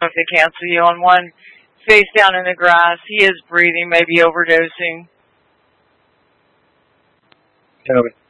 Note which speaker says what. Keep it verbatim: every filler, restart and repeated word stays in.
Speaker 1: if they cancel you on one, face down in the grass. He is breathing, maybe overdosing.
Speaker 2: Copy.